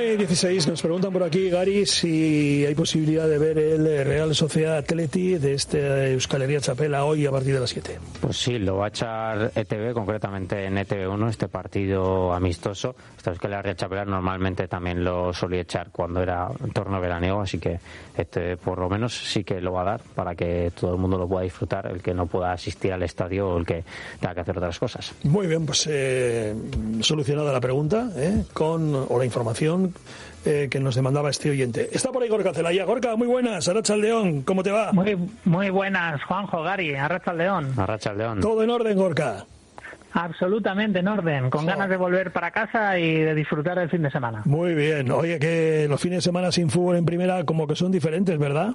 1:16 nos preguntan por aquí, Gary, si hay posibilidad de ver el Real Sociedad Atleti de Euskal Herria Txapela hoy a partir de las 7. Pues sí, lo va a echar ETV, concretamente en ETV1, este partido amistoso. Sabes que la Herria Txapela normalmente también lo solía echar cuando era en torno veraniego, así que por lo menos sí que lo va a dar para que todo el mundo lo pueda disfrutar, el que no pueda asistir al estadio o el que tenga que hacer otras cosas. Muy bien, pues solucionada la pregunta, o la información que nos demandaba este oyente. Está por ahí Gorka Zelaya. Gorka, muy buenas, Arratsaldeon, ¿cómo te va? Muy buenas, Juanjo, Gary, Arratsaldeon. Arratsaldeon. Todo en orden, Gorka. Absolutamente en orden, con ganas de volver para casa y de disfrutar del fin de semana. Muy bien. Oye, que los fines de semana sin fútbol en primera como que son diferentes, ¿verdad?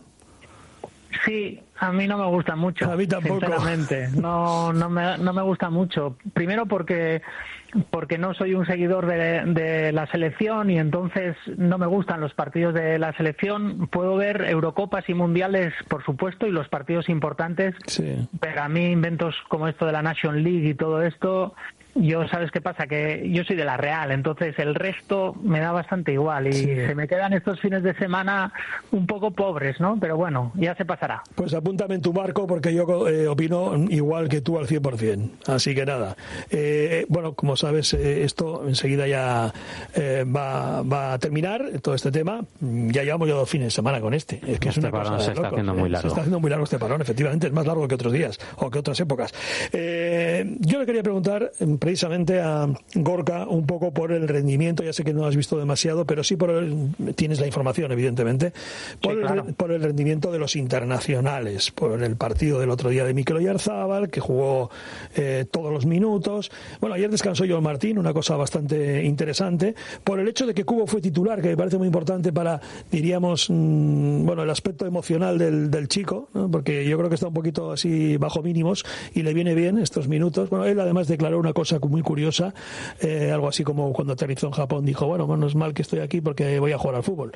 Sí, a mí no me gusta mucho. A mí tampoco. Sinceramente, no me gusta mucho. Primero porque no soy un seguidor de la selección y entonces no me gustan los partidos de la selección. Puedo ver Eurocopas y Mundiales, por supuesto, y los partidos importantes, sí. Pero a mí inventos como esto de la Nation League y todo esto, ¿sabes qué pasa? Que yo soy de la Real, entonces el resto me da bastante igual y se me quedan estos fines de semana un poco pobres, ¿no? Pero bueno, ya se pasará. Pues apúntame en tu barco porque yo opino igual que tú al 100%. Así que nada. Bueno, como sabes, esto enseguida ya va a terminar todo este tema. Ya llevamos 2 fines de semana con este. Es que es una cosa se está haciendo muy largo. Se está haciendo muy largo este parón, efectivamente. Es más largo que otros días o que otras épocas. Yo le quería preguntar precisamente a Gorka un poco por el rendimiento. Ya sé que no has visto demasiado, pero sí tienes la información, evidentemente, por el rendimiento de los internacionales, por el partido del otro día de Mikel Oyarzabal, que jugó todos los minutos. Bueno, ayer descansó Joel Martín, una cosa bastante interesante, por el hecho de que Kubo fue titular, que me parece muy importante para, diríamos, el aspecto emocional del chico, ¿no? Porque yo creo que está un poquito así bajo mínimos y le viene bien estos minutos. Bueno, él además declaró una cosa muy curiosa, algo así como cuando aterrizó en Japón, dijo, bueno, menos mal que estoy aquí porque voy a jugar al fútbol.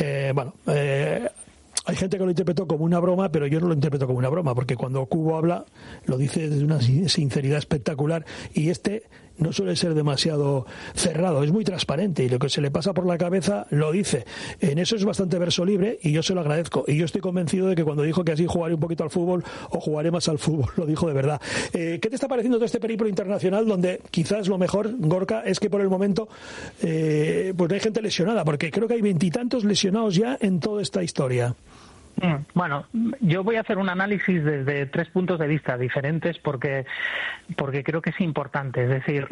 Hay gente que lo interpretó como una broma, pero yo no lo interpreto como una broma, porque cuando Kubo habla, lo dice desde una sinceridad espectacular, y no suele ser demasiado cerrado, es muy transparente, y lo que se le pasa por la cabeza lo dice. En eso es bastante verso libre, y yo se lo agradezco, y yo estoy convencido de que cuando dijo que así jugaré un poquito al fútbol, o jugaré más al fútbol, lo dijo de verdad. ¿Qué te está pareciendo todo este periplo internacional, donde quizás lo mejor, Gorka, es que por el momento pues no hay gente lesionada, porque creo que hay 20 y tantos lesionados ya en toda esta historia? Bueno, yo voy a hacer un análisis desde 3 puntos de vista diferentes porque creo que es importante. Es decir,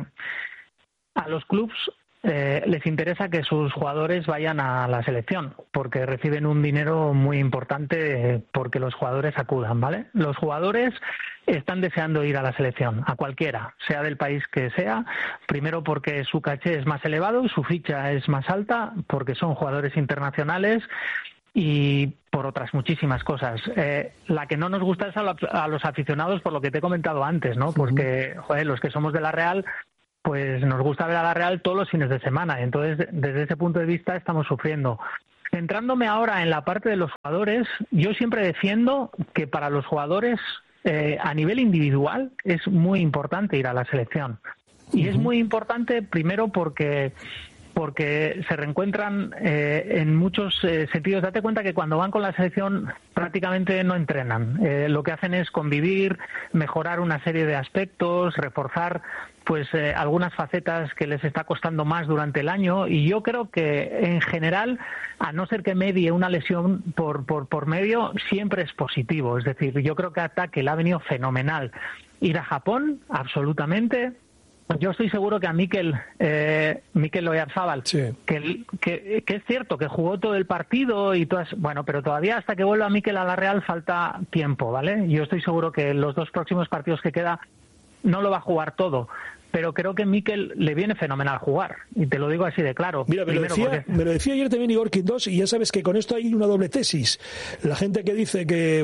a los clubs les interesa que sus jugadores vayan a la selección porque reciben un dinero muy importante porque los jugadores acudan, ¿vale? Los jugadores están deseando ir a la selección, a cualquiera, sea del país que sea, primero porque su caché es más elevado, su ficha es más alta, porque son jugadores internacionales y por otras muchísimas cosas. La que no nos gusta es a los aficionados, por lo que te he comentado antes, ¿no? Porque, los que somos de la Real, pues nos gusta ver a la Real todos los fines de semana. Entonces, desde ese punto de vista estamos sufriendo. Centrándome ahora en la parte de los jugadores, yo siempre defiendo que para los jugadores, a nivel individual, es muy importante ir a la selección. Y es muy importante, primero, porque se reencuentran en muchos sentidos. Date cuenta que cuando van con la selección prácticamente no entrenan. Lo que hacen es convivir, mejorar una serie de aspectos, reforzar algunas facetas que les está costando más durante el año, y yo creo que en general, a no ser que medie una lesión por medio, siempre es positivo. Es decir, yo creo que a Ataque le ha venido fenomenal ir a Japón, absolutamente. Yo estoy seguro que a Mikel Oyarzabal, que es cierto que jugó todo el partido y todas, pero todavía hasta que vuelva Mikel a la Real falta tiempo, ¿vale? Yo estoy seguro que los 2 próximos partidos que queda no lo va a jugar todo, pero creo que Mikel le viene fenomenal jugar, y te lo digo así de claro. Mira, me lo decía ayer también Igor Quindós, y ya sabes que con esto hay una doble tesis. La gente que dice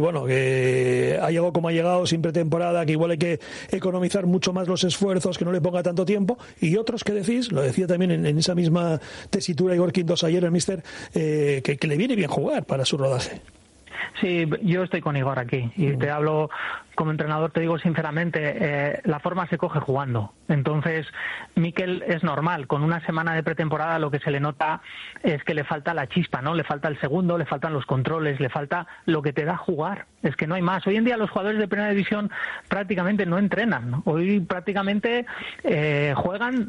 que ha llegado como ha llegado, sin pretemporada, que igual hay que economizar mucho más los esfuerzos, que no le ponga tanto tiempo, y otros que decís, lo decía también en esa misma tesitura Igor Quindós ayer, el míster, que le viene bien jugar para su rodaje. Sí, yo estoy con Igor aquí y te hablo como entrenador, te digo sinceramente, la forma se coge jugando. Entonces, Mikel es normal, con una semana de pretemporada lo que se le nota es que le falta la chispa, ¿no? Le falta el segundo, le faltan los controles, le falta lo que te da jugar. Es que no hay más. Hoy en día los jugadores de primera división prácticamente no entrenan. Hoy prácticamente juegan,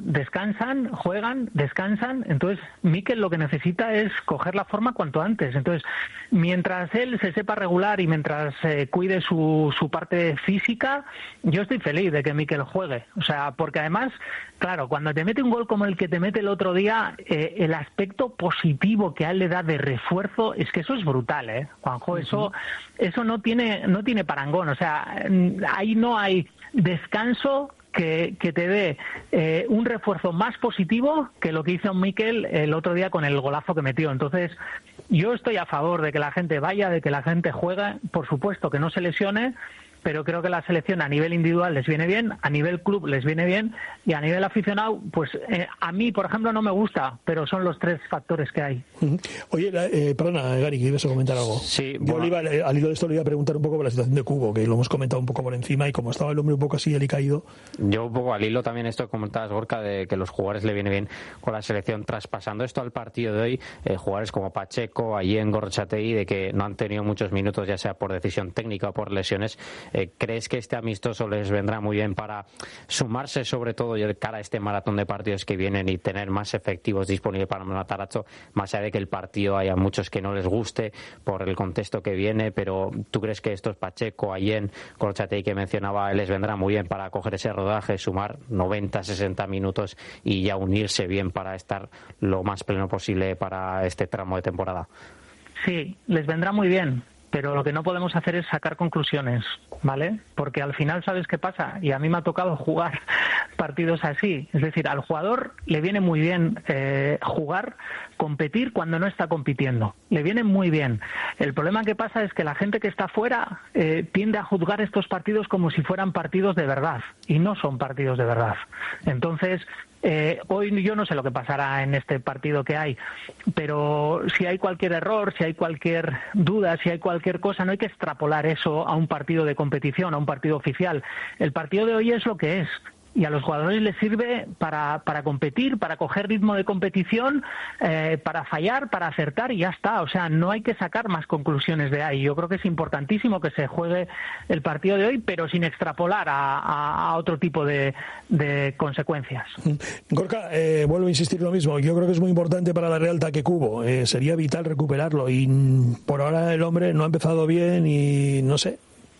descansan. Entonces, Mikel lo que necesita es coger la forma cuanto antes. Entonces, mientras él se sepa regular y mientras cuide su parte física, yo estoy feliz de que Mikel juegue. O sea, porque además, claro, cuando te mete un gol como el que te mete el otro día, el aspecto positivo que a él le da de refuerzo, es que eso es brutal, Juanjo. Eso no tiene parangón. O sea, ahí no hay descanso que te dé un refuerzo más positivo que lo que hizo Mikel el otro día con el golazo que metió. Entonces, yo estoy a favor de que la gente vaya, de que la gente juegue, por supuesto que no se lesione, pero creo que la selección a nivel individual les viene bien, a nivel club les viene bien, y a nivel aficionado, pues a mí, por ejemplo, no me gusta, pero son los 3 factores que hay. Oye, perdona, Gary, que ibas a comentar algo. Sí, yo al hilo de esto le iba a preguntar un poco por la situación de Cubo, que lo hemos comentado un poco por encima, y como estaba el hombre un poco así alicaído. Yo un poco al hilo también esto que comentabas, Gorka, de que los jugadores le viene bien con la selección, traspasando esto al partido de hoy, jugadores como Pacheco, Allén, Gorrotxategi, de que no han tenido muchos minutos, ya sea por decisión técnica o por lesiones. ¿Crees que este amistoso les vendrá muy bien para sumarse, sobre todo de cara a este maratón de partidos que vienen, y tener más efectivos disponibles para Matarazzo, más allá de que el partido haya muchos que no les guste por el contexto que viene? Pero ¿tú crees que estos Pacheco, Allén, Gorrotxategi que mencionaba, les vendrá muy bien para coger ese rodaje, sumar 90, 60 minutos y ya unirse bien para estar lo más pleno posible para este tramo de temporada? Sí, les vendrá muy bien, pero lo que no podemos hacer es sacar conclusiones, ¿vale? Porque al final, ¿sabes qué pasa? Y a mí me ha tocado jugar partidos así. Es decir, al jugador le viene muy bien jugar, competir cuando no está compitiendo. Le viene muy bien. El problema que pasa es que la gente que está fuera tiende a juzgar estos partidos como si fueran partidos de verdad, y no son partidos de verdad. Entonces, hoy yo no sé lo que pasará en este partido que hay, pero si hay cualquier error, si hay cualquier duda, si hay cualquier cosa, no hay que extrapolar eso a un partido de competición, a un partido oficial. El partido de hoy es lo que es. Y a los jugadores les sirve para competir, para coger ritmo de competición, para fallar, para acertar, y ya está. O sea, no hay que sacar más conclusiones de ahí. Yo creo que es importantísimo que se juegue el partido de hoy, pero sin extrapolar a otro tipo de consecuencias. Gorka, vuelvo a insistir lo mismo. Yo creo que es muy importante para la Real Taque Cubo. Sería vital recuperarlo, y por ahora el hombre no ha empezado bien y no sé.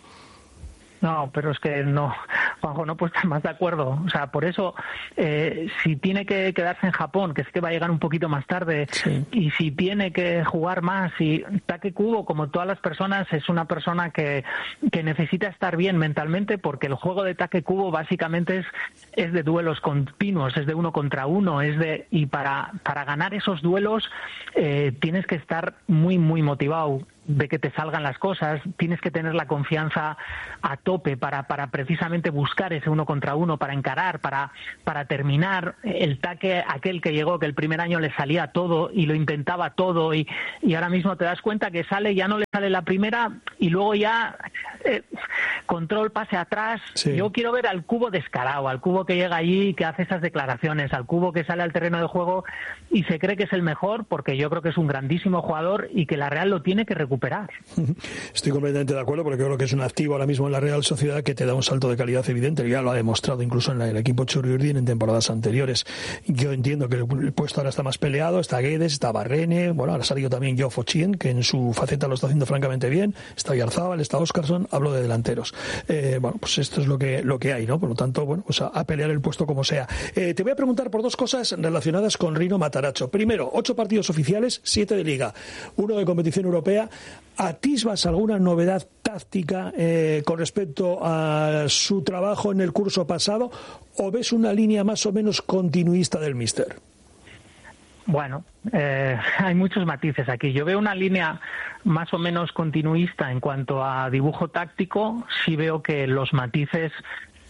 No, pero es que no, Juanjo, no puedo estar más de acuerdo. O sea, por eso, si tiene que quedarse en Japón, que es que va a llegar un poquito más tarde, sí, y si tiene que jugar más, y Taque Cubo, como todas las personas, es una persona que necesita estar bien mentalmente, porque el juego de Taque Cubo básicamente es de duelos continuos, es de 1 contra 1, y para ganar esos duelos tienes que estar muy, muy motivado de que te salgan las cosas, tienes que tener la confianza a tope para precisamente buscar ese 1 contra 1, para encarar, para terminar. El Taque, aquel que llegó, que el primer año le salía todo y lo intentaba todo, y ahora mismo te das cuenta que ya no le sale la primera, y luego ya control, pase atrás. Sí. Yo quiero ver al Cubo descarado, al Cubo que llega allí, que hace esas declaraciones, al Cubo que sale al terreno de juego y se cree que es el mejor, porque yo creo que es un grandísimo jugador y que la Real lo tiene que recuperar. Estoy completamente de acuerdo, porque creo que es un activo ahora mismo en la Real Sociedad que te da un salto de calidad evidente. Ya lo ha demostrado incluso en el equipo Txuri-Urdin en temporadas anteriores. Yo entiendo que el puesto ahora está más peleado, está Guedes, está Barrene, bueno, ahora ha salido también Joe Fochien, que en su faceta lo está haciendo francamente bien, está Oyarzábal, está Óscarson, hablo de delanteros. Bueno, pues esto es lo que hay, ¿no? Por lo tanto, bueno, pues a pelear el puesto como sea. Te voy a preguntar por 2 cosas relacionadas con Rino Matarazzo. Primero, 8 partidos oficiales, 7 de Liga, 1 de competición europea. ¿Atisbas alguna novedad táctica con respecto a su trabajo en el curso pasado, o ves una línea más o menos continuista del míster? Bueno, hay muchos matices aquí. Yo veo una línea más o menos continuista en cuanto a dibujo táctico. Sí veo que los matices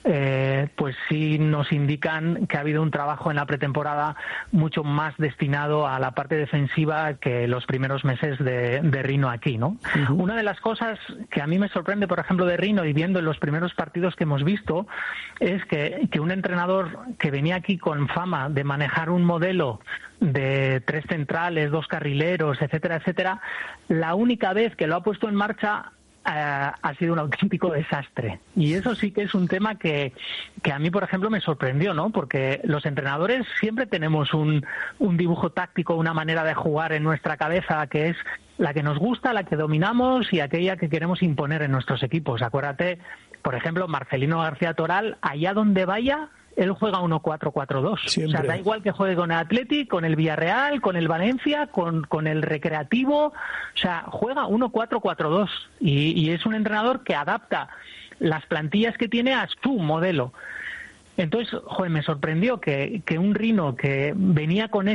pues sí nos indican que ha habido un trabajo en la pretemporada mucho más destinado a la parte defensiva que los primeros meses de Rino aquí, ¿no? Uh-huh. Una de las cosas que a mí me sorprende, por ejemplo, de Rino, y viendo en los primeros partidos que hemos visto, es que un entrenador que venía aquí con fama de manejar un modelo de 3 centrales, 2 carrileros, etcétera, etcétera, la única vez que lo ha puesto en marcha ha sido un auténtico desastre. Y eso sí que es un tema que a mí, por ejemplo, me sorprendió, ¿no? Porque los entrenadores siempre tenemos un dibujo táctico, una manera de jugar en nuestra cabeza que es la que nos gusta, la que dominamos y aquella que queremos imponer en nuestros equipos. Acuérdate, por ejemplo, Marcelino García Toral, allá donde vaya, él juega 1-4-4-2. Siempre. O sea, da igual que juegue con el Athletic, con el Villarreal, con el Valencia, con el Recreativo. O sea, juega 1-4-4-2. Y es un entrenador que adapta las plantillas que tiene a su modelo. Entonces, me sorprendió que un Rino que venía con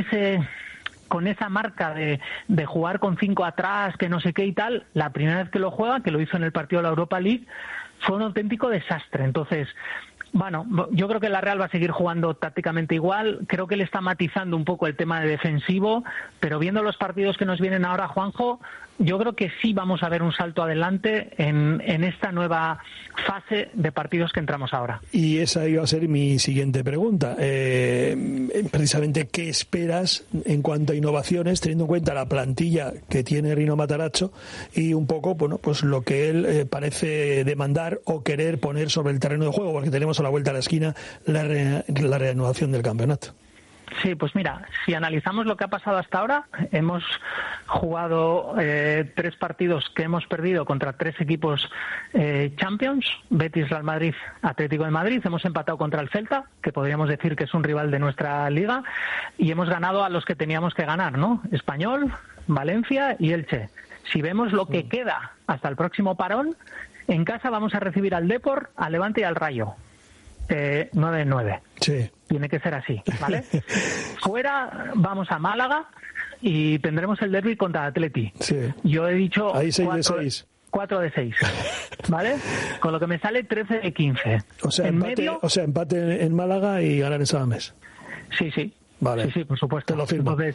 esa marca de jugar con 5 atrás, que no sé qué y tal, la primera vez que lo juega, que lo hizo en el partido de la Europa League, fue un auténtico desastre. Entonces, bueno, yo creo que la Real va a seguir jugando tácticamente igual. Creo que le está matizando un poco el tema de defensivo, pero viendo los partidos que nos vienen ahora, Juanjo, yo creo que sí vamos a ver un salto adelante en esta nueva fase de partidos que entramos ahora. Y esa iba a ser mi siguiente pregunta. Precisamente, ¿qué esperas en cuanto a innovaciones, teniendo en cuenta la plantilla que tiene Rino Matarazzo y un poco, bueno, pues lo que él parece demandar o querer poner sobre el terreno de juego? Porque tenemos a la vuelta de la esquina la reanudación del campeonato. Sí, pues mira, si analizamos lo que ha pasado hasta ahora, hemos jugado 3 partidos que hemos perdido contra 3 equipos Champions, Betis, Real Madrid, Atlético de Madrid. Hemos empatado contra el Celta, que podríamos decir que es un rival de nuestra liga, y hemos ganado a los que teníamos que ganar, ¿no? Español, Valencia y Elche. Si vemos lo que queda hasta el próximo parón, en casa vamos a recibir al Depor, al Levante y al Rayo. 9-9. Sí. Tiene que ser así, ¿vale? Fuera vamos a Málaga y tendremos el derbi contra Atleti. Sí. Yo he dicho ahí 6 de 6. 4 de 6, ¿vale? Con lo que me sale 13 de 15. O sea, empate en Málaga y ganar en Samamés. Sí. Vale. Sí, por supuesto. Te lo firmo. Entonces,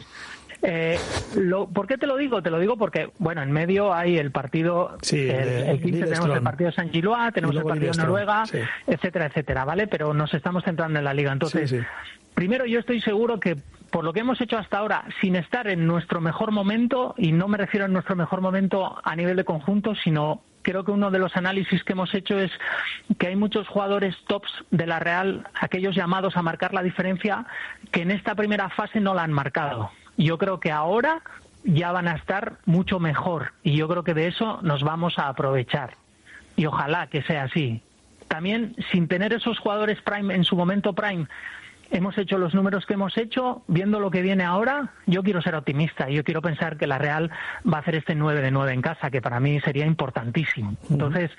¿por qué te lo digo? Te lo digo porque, bueno, en medio hay el partido, el 15 tenemos el partido de San Gilois, tenemos el partido de Noruega, sí, etcétera, etcétera, ¿vale? Pero nos estamos centrando en la Liga. Entonces, sí. Primero yo estoy seguro que por lo que hemos hecho hasta ahora, sin estar en nuestro mejor momento, y no me refiero a nuestro mejor momento a nivel de conjunto, sino creo que uno de los análisis que hemos hecho es que hay muchos jugadores tops de la Real, aquellos llamados a marcar la diferencia, que en esta primera fase no la han marcado. Yo creo que ahora ya van a estar mucho mejor y yo creo que de eso nos vamos a aprovechar. Y ojalá que sea así. También, sin tener esos jugadores prime en su momento prime, hemos hecho los números que hemos hecho. Viendo lo que viene ahora, yo quiero ser optimista y yo quiero pensar que la Real va a hacer este 9 de 9 en casa, que para mí sería importantísimo. Entonces,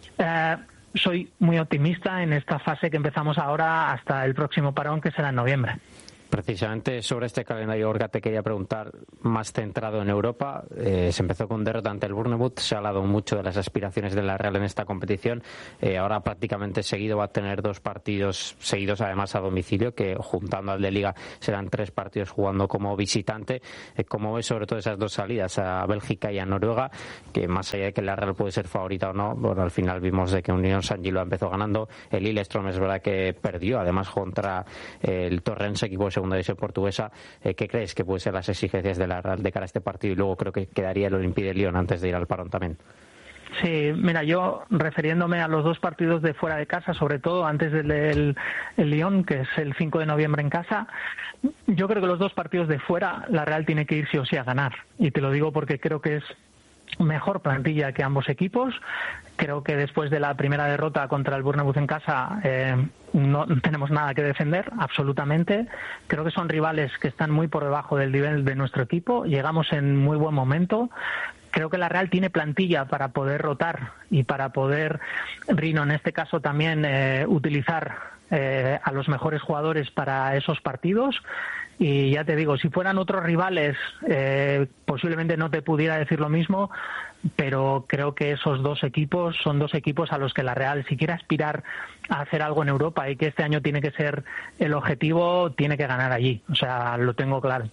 soy muy optimista en esta fase que empezamos ahora hasta el próximo parón, que será en noviembre. Precisamente sobre este calendario, Gorka, te quería preguntar, más centrado en Europa. Se empezó con derrota ante el Bournemouth, se ha hablado mucho de las aspiraciones de la Real en esta competición. Ahora prácticamente seguido va a tener 2 partidos seguidos, además a domicilio, que juntando al de Liga serán 3 partidos jugando como visitante. ¿Cómo ves sobre todo esas 2 salidas, a Bélgica y a Noruega? Que más allá de que la Real puede ser favorita o no, bueno, al final vimos de que Unión San Gilois empezó ganando. El Lillestrøm es verdad que perdió, además contra el Torrense, equipo de segunda división portuguesa. ¿Qué crees que pueden ser las exigencias de la Real de cara a este partido? Y luego creo que quedaría el Olympique de Lyon antes de ir al parón también. Sí, mira, yo refiriéndome a los 2 partidos de fuera de casa, sobre todo antes del el Lyon, que es el 5 de noviembre en casa, yo creo que los 2 partidos de fuera la Real tiene que ir sí o sí a ganar. Y te lo digo porque creo que es mejor plantilla que ambos equipos. Creo que después de la primera derrota contra el Bournemouth en casa no tenemos nada que defender, absolutamente. Creo que son rivales que están muy por debajo del nivel de nuestro equipo. Llegamos en muy buen momento. creo que la Real tiene plantilla para poder rotar y para poder, Rino en este caso también, utilizar a los mejores jugadores para esos partidos. Y ya te digo, si fueran otros rivales, posiblemente no te pudiera decir lo mismo, pero creo que esos dos equipos son dos equipos a los que la Real, si quiere aspirar a hacer algo en Europa y que este año tiene que ser el objetivo, tiene que ganar allí. O sea, lo tengo claro.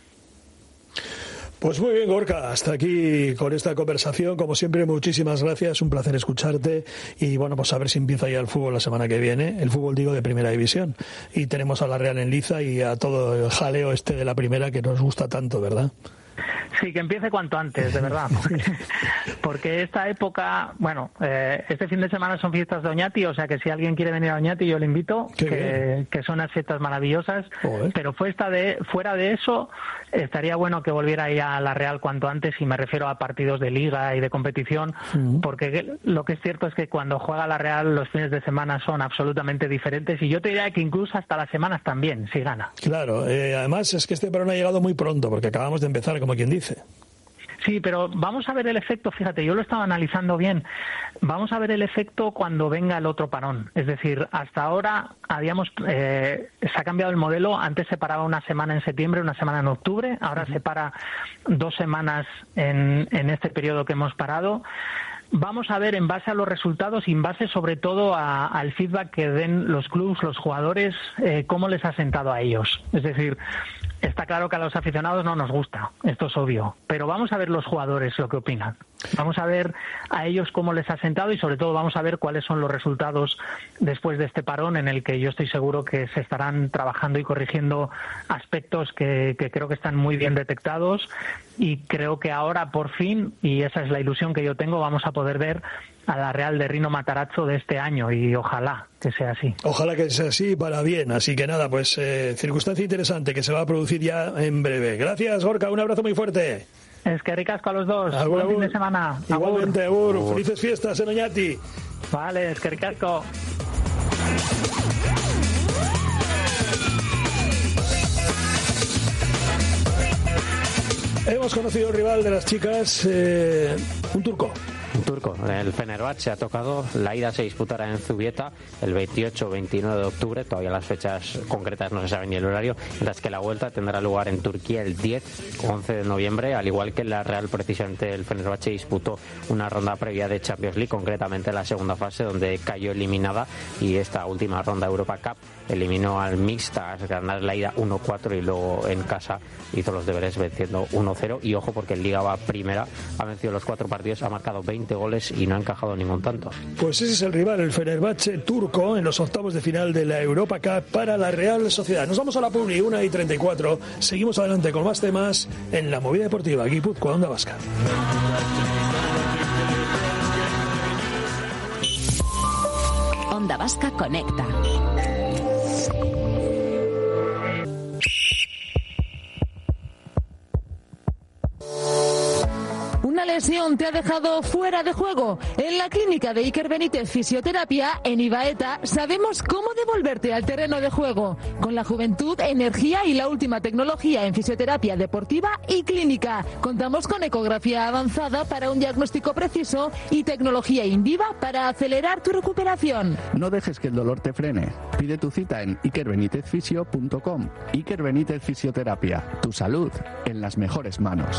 Pues muy bien, Gorka, hasta aquí con esta conversación. Como siempre, muchísimas gracias, un placer escucharte. Y bueno, pues a ver si empieza ya el fútbol la semana que viene, el fútbol digo de primera división. Y tenemos a la Real en liza y a todo el jaleo de la primera que nos gusta tanto, ¿verdad? Sí, que empiece cuanto antes, de verdad. Porque esta época, bueno, este fin de semana son fiestas de Oñati, o sea que si alguien quiere venir a Oñati yo le invito, que son unas fiestas maravillosas. Joder. Pero fuera de eso, estaría bueno que volviera ya a la Real cuanto antes, y me refiero a partidos de liga y de competición, porque lo que es cierto es que cuando juega la Real los fines de semana son absolutamente diferentes, y yo te diría que incluso hasta las semanas también, si gana. Claro, además es que este parón ha llegado muy pronto, porque acabamos de empezar, como quien dice. Sí, pero vamos a ver el efecto, fíjate, yo lo estaba analizando bien, vamos a ver el efecto cuando venga el otro parón. Es decir, hasta ahora se ha cambiado el modelo, antes se paraba una semana en septiembre, una semana en octubre, ahora se para 2 semanas en este periodo que hemos parado. Vamos a ver, en base a los resultados y en base sobre todo al feedback que den los clubes, los jugadores, cómo les ha sentado a ellos. Es decir, está claro que a los aficionados no nos gusta, esto es obvio, pero vamos a ver los jugadores lo que opinan. Vamos a ver a ellos cómo les ha sentado y sobre todo vamos a ver cuáles son los resultados después de este parón, en el que yo estoy seguro que se estarán trabajando y corrigiendo aspectos que creo que están muy bien detectados, y creo que ahora por fin, y esa es la ilusión que yo tengo, vamos a poder ver a la Real de Rino Matarazzo de este año, y ojalá que sea así. Ojalá que sea así para bien. Así que nada, pues circunstancia interesante que se va a producir ya en breve. Gracias, Gorka, un abrazo muy fuerte. Es que ricasco a los dos. Agur, buen fin de semana. Igualmente, agur. Felices fiestas en Oñati. Vale, es que ricasco. Hemos conocido el rival de las chicas, un turco. El Fenerbahce ha tocado. La ida se disputará en Zubieta el 28-29 de octubre. Todavía las fechas concretas no se saben ni el horario. Mientras que la vuelta tendrá lugar en Turquía el 10-11 de noviembre. Al igual que la Real, precisamente el Fenerbahce disputó una ronda previa de Champions League, concretamente la segunda fase, donde cayó eliminada. Y esta última ronda Europa Cup eliminó al Mixta, ganar la ida 1-4 y luego en casa hizo los deberes venciendo 1-0. Y ojo, porque en Liga va primera, ha vencido los 4 partidos, ha marcado 20 goles y no ha encajado ningún tanto. Pues ese es el rival, el Fenerbahce turco, en los octavos de final de la Europa Cup para la Real Sociedad. Nos vamos a la publi, 1:34. Seguimos adelante con más temas en la movida deportiva, Guipúzcoa, Onda Vasca. Onda Vasca conecta. ¿Una lesión te ha dejado fuera de juego? En la clínica de Iker Benítez Fisioterapia, en Ibaeta, sabemos cómo devolverte al terreno de juego. Con la juventud, energía y la última tecnología en fisioterapia deportiva y clínica. Contamos con ecografía avanzada para un diagnóstico preciso y tecnología Indiva para acelerar tu recuperación. No dejes que el dolor te frene. Pide tu cita en ikerbenitezfisio.com. Iker Benítez Fisioterapia. Tu salud en las mejores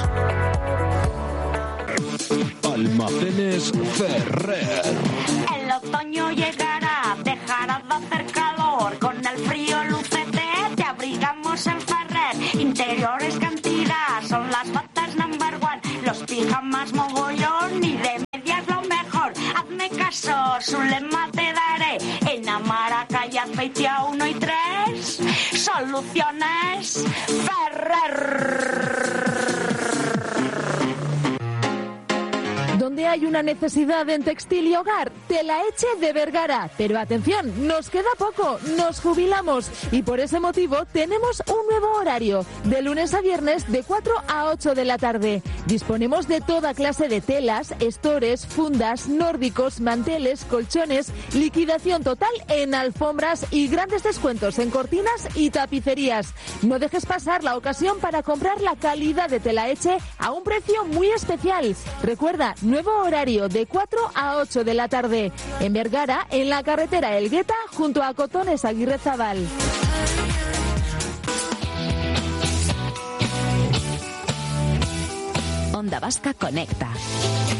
manos. Almacenes Ferrer. El otoño llegará, dejará de hacer calor. Con el frío lucete te abrigamos en Ferrer. Interiores cantidad, son las batas number one. Los pijamas mogollón y de medias lo mejor. Hazme caso, su lema te daré. En Amara, calle Azpeitia 1 y 3. Soluciones Ferrer. Donde que hay una necesidad en textil y hogar, Telaeche de Vergara. Pero atención, nos queda poco, nos jubilamos y por ese motivo tenemos un nuevo horario, de lunes a viernes de 4 a 8 de la tarde. Disponemos de toda clase de telas, estores, fundas, nórdicos, manteles, colchones, liquidación total en alfombras y grandes descuentos en cortinas y tapicerías. No dejes pasar la ocasión para comprar la calidad de Telaeche a un precio muy especial. Recuerda, nuevo horario de 4 a 8 de la tarde. En Vergara, en la carretera Elgueta, junto a Cotones Aguirrezabal. Onda Vasca Conecta.